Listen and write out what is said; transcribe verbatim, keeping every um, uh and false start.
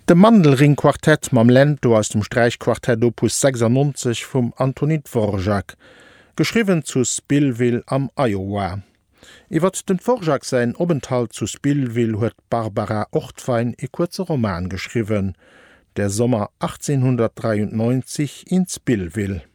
De Mandelring-Quartett mam Lento aus dem Streichquartett Opus sechsundneunzig vum Antonin Dvorak, geschriwen zu Spillville am Iowa. Iwer den Dvorak sein Obenthalt zu Spillville huet Barbara Ortwein e kurze Roman geschriwen, der Sommer achtzehnhundertdreiundneunzig in Spillville.